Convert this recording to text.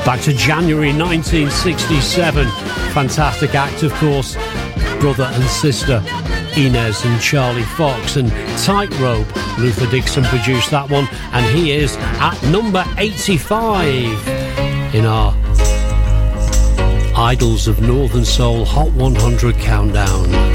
Back to January 1967. Fantastic act, of course. Brother and sister Inez and Charlie Fox, and Tightrope. Luther Dixon produced that one, and he is at number 85 in our Idols of Northern Soul Hot 100 countdown.